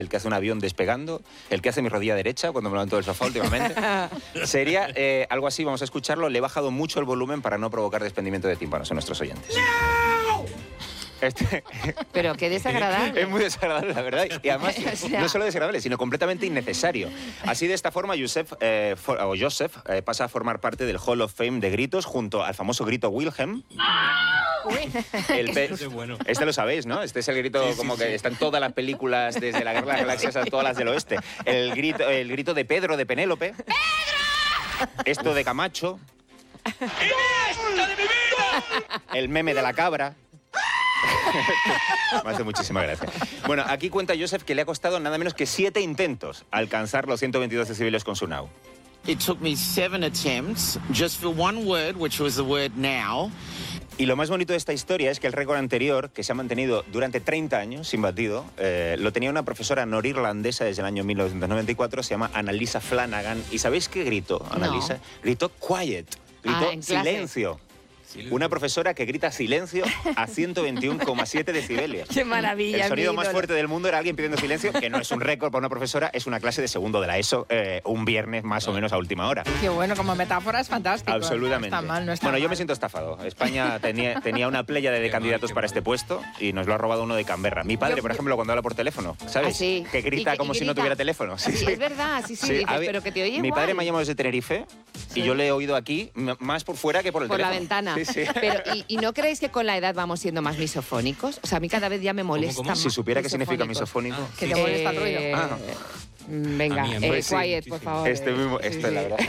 el que hace un avión despegando, el que hace mi rodilla derecha cuando me levanto del sofá últimamente. Sería algo así, vamos a escucharlo. Le he bajado mucho el volumen para no provocar desprendimiento de tímpanos en nuestros oyentes. ¡No! Pero qué desagradable. Es muy desagradable, la verdad. Y además, O sea, no solo desagradable, sino completamente innecesario. Así, de esta forma, Joseph pasa a formar parte del Hall of Fame de gritos junto al famoso grito Wilhelm. Este lo sabéis, ¿no? Este es el grito como que está en todas las películas, desde la Guerra de las Galaxias a todas las del oeste. El grito de Pedro, de Penélope. ¡Pedro! Esto de Camacho. ¡Iniesta de mi vida! El meme de la cabra. Me hace muchísima gracia. Bueno, aquí cuenta Joseph que le ha costado nada menos que 7 intentos alcanzar los 122 decibelios con su Now. It took me 7 attempts just for one word, which was the word now. Y lo más bonito de esta historia es que el récord anterior, que se ha mantenido durante 30 años sin batido, lo tenía una profesora norirlandesa desde el año 1994, se llama Annalisa Flanagan. ¿Y sabéis qué gritó, Annalisa? No. Gritó quiet, gritó silencio. Una profesora que grita silencio a 121,7 decibelios. ¡Qué maravilla! El sonido más fuerte del mundo era alguien pidiendo silencio, que no es un récord para una profesora, es una clase de segundo de la ESO, un viernes más o menos a última hora. Qué bueno, como metáfora es fantástico. Absolutamente. No está mal, no está bueno, mal. yo me siento estafado. España tenía una pléyade de candidatos para este puesto y nos lo ha robado uno de Canberra. Mi padre, por ejemplo, cuando habla por teléfono, ¿sabes? ¿Ah, sí? Que grita como si no tuviera teléfono. Sí, es verdad, sí, dices, pero que te oye Mi igual. padre me ha llamado desde Tenerife y yo le he oído aquí más por fuera que por el Por teléfono. la ventana. Sí, sí. Pero, ¿y no creéis que con la edad vamos siendo más misofónicos? O sea, a mí cada vez ya me molesta ¿Cómo? más. Si supiera qué significa misofónico. Que te molesta el ruido. Venga, A mí, pues sí, quiet, por favor. Este mismo, Sí, la verdad.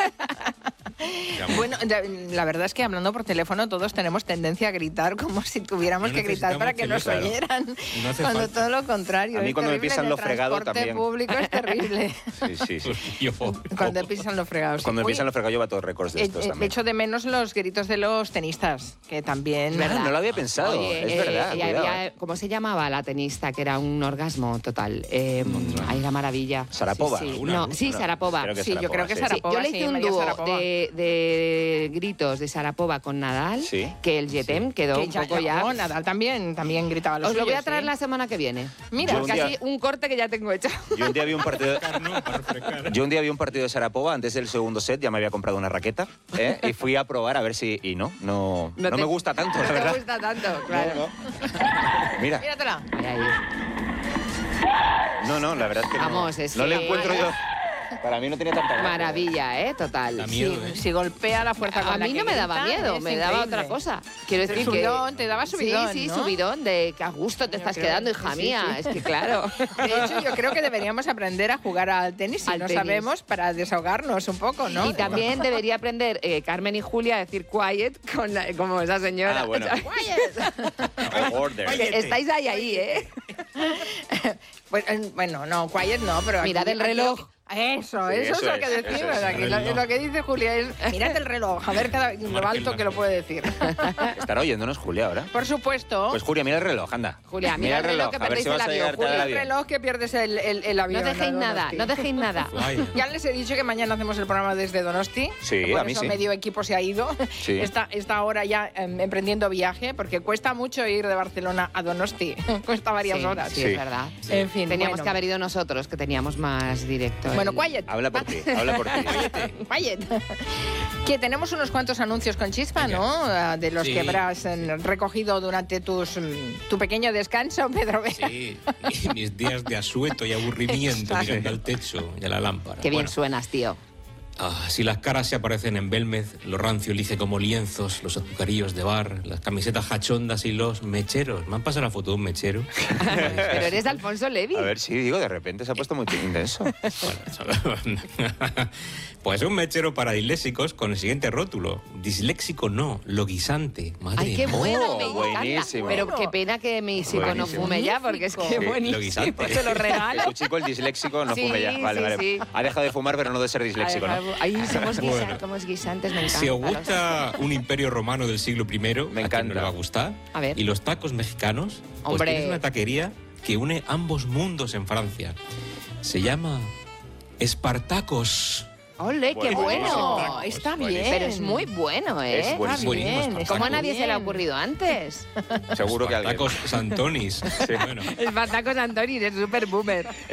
Bueno, la verdad es que hablando por teléfono todos tenemos tendencia a gritar como si tuviéramos No que gritar para que nos necesitamos oyeran. No hace Cuando falta. todo lo contrario. A mí es cuando me terrible. pisan En lo el fregado transporte también. público es terrible. Sí. Cuando pisan los fregados. Cuando Oye, empiezan los fregados lleva todos récords de estos también. echo de menos los gritos de los tenistas, que también... Ah, no lo había pensado. Oye, es verdad. y cuidado, había, ¿cómo se llamaba la tenista? Que era un orgasmo total. Ay, la maravilla. Sarapova. Sí, ¿Alguna? no, sí, Sarapova. Creo que Sí, yo creo que sí. Sarapova. Yo le hice sí, un María dúo Sarapova. de gritos de Sarapova con Nadal, Sí. que el Jetem quedó Que un poco ya... no, Nadal también gritaba los Os lo voy a suyos, traer sí. la semana que viene. Mira, Yo porque un día- así un corte que ya tengo hecho. Yo un día vi un partido. Yo un día vi un partido de Sarapova antes del segundo set, ya me había comprado una raqueta, y fui a probar a ver si. Y no me gusta tanto, la No verdad. te gusta tanto, claro. No. Mira, Míratela. Ahí. no, la verdad es que Vamos, no. es No le que- encuentro yo. Para mí no tiene tanta gracia. Maravilla, total. Da miedo, ¿eh? Si golpea la fuerza con A la mí que no me daba grita, miedo, es me daba increíble. otra cosa. Quiero decir Subidón, que... te daba subidón, Sí, ¿no? subidón, de que a gusto te estás creo- quedando, hija sí, mía. sí. Es que claro. De hecho, yo creo que deberíamos aprender a jugar al tenis si Al no tenis. sabemos para desahogarnos un poco, ¿no? Y también debería aprender Carmen y Julia a decir quiet como esa señora. Ah, bueno. Order. Estáis ahí, ¿eh? Pues, bueno, no, quiet no, pero... Mirad el reloj. Eso Sí, es eso lo que es, decimos. eso es, Aquí el lo, reloj. lo que dice Julia es, mirad el reloj, a ver lo alto que lo puede decir. Estará oyéndonos Julia ahora. Por supuesto, Pues Julia, mira el reloj, anda. Julia, mira el reloj, que a ver perdéis si el vas a avión, llegar tarde Julia, al el avión. reloj que pierdes el avión. No dejéis nada, Donosti. no dejéis nada. Ya les he dicho que mañana hacemos el programa desde Donosti. Sí, Por a mí eso sí. medio equipo se ha ido. Sí. Está ahora ya emprendiendo viaje, porque cuesta mucho ir de Barcelona a Donosti. Cuesta varias horas. Sí, Sí. es verdad. En fin, Teníamos bueno. que haber ido nosotros, que teníamos más directo. Bueno, quiet. Habla por ti, habla por ti. Quiet. Que tenemos unos cuantos anuncios con chispa, ¿no? De los Sí. que habrás recogido durante tu pequeño descanso, Pedro Vera. Sí, y mis días de asueto y aburrimiento Exacto. mirando al techo y a la lámpara. Qué bien Bueno, suenas, tío. si las caras se aparecen en Belmez, lo rancio elige como lienzos, los azucarillos de bar, las camisetas hachondas y los mecheros. ¿Me han pasado la foto de un mechero? Pero eres de Alfonso Levi. A ver, sí, digo, de repente se ha puesto muy intenso. Pues un mechero para disléxicos con el siguiente rótulo. Disléxico no, loguisante. Madre Ay, qué mía. bueno, me encanta. buenísimo. Pero qué pena que mi hijo no Buenísimo. fume ya, porque es que Sí, buenísimo. loguisante. Te lo Que regalo. su chico, el disléxico, no Sí, fume ya. Vale, sí, vale. sí. Ha dejado de fumar, pero no de ser disléxico, ¿no? Ahí somos, Bueno. somos guisantes, me encanta. Si os gusta un imperio romano del siglo I, Me ¿a quién no encanta. le va a gustar? A ver. Y los tacos mexicanos, pues Hombre. tienes una taquería que une ambos mundos en Francia. Se llama Espartacos. ¡Ole, qué Buenísimo. bueno! Está bien. Buenísimo. Pero es muy bueno, ¿eh? Es buenísimo. Buenísimo, está ¿Cómo a muy nadie se le ha bien. ocurrido antes? Seguro que alguien. Espartacos Santonis. Bueno, El Patacos Antonis es súper boomer.